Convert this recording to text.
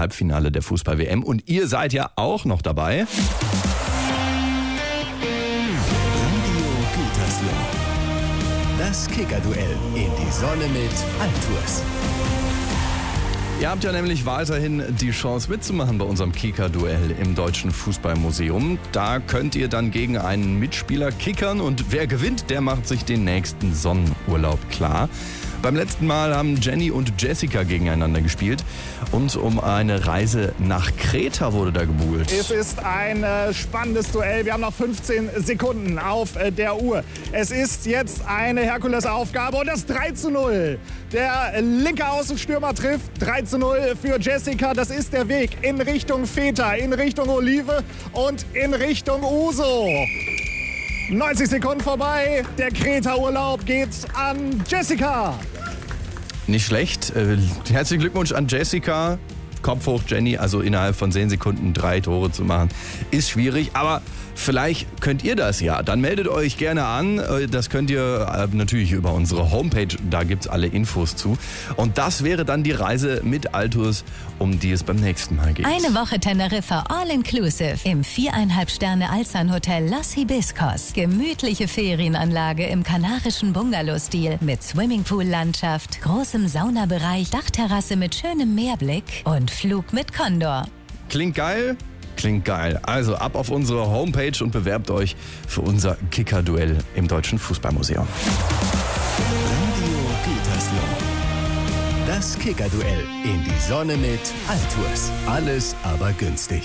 Halbfinale der Fußball-WM. Und ihr seid ja auch noch dabei. Radio Gütersloh. Das Kicker-Duell in die Sonne mit Altours. Ihr habt ja nämlich weiterhin die Chance mitzumachen bei unserem Kicker-Duell im Deutschen Fußballmuseum. Da könnt ihr dann gegen einen Mitspieler kickern und wer gewinnt, der macht sich den nächsten Sonnenurlaub klar. Beim letzten Mal haben Jenny und Jessica gegeneinander gespielt und um eine Reise nach Kreta wurde da gebuhlt. Es ist ein spannendes Duell. Wir haben noch 15 Sekunden auf der Uhr. Es ist jetzt eine Herkulesaufgabe und das 3:0. Der linke Außenstürmer trifft. 3:0 für Jessica. Das ist der Weg in Richtung Feta, in Richtung Olive und in Richtung Uso. 90 Sekunden vorbei. Der Kreta-Urlaub geht an Jessica. Nicht schlecht. Herzlichen Glückwunsch an Jessica. Kopf hoch, Jenny. Also innerhalb von 10 Sekunden 3 Tore zu machen, ist schwierig. Aber vielleicht könnt ihr das ja. Dann meldet euch gerne an. Das könnt ihr natürlich über unsere Homepage. Da gibt es alle Infos zu. Und das wäre dann die Reise mit Altours, um die es beim nächsten Mal geht. Eine Woche Teneriffa All-Inclusive im 4,5 Sterne Alzan-Hotel Los Hibiscos. Gemütliche Ferienanlage im kanarischen Bungalow-Stil mit Swimmingpool-Landschaft, großem Saunabereich, Dachterrasse mit schönem Meerblick und Flug mit Condor. Klingt geil? Klingt geil. Also ab auf unsere Homepage und bewerbt euch für unser Kicker-Duell im Deutschen Fußballmuseum. Radio Gütersloh. Das Kicker-Duell in die Sonne mit Altours. Alles aber günstig.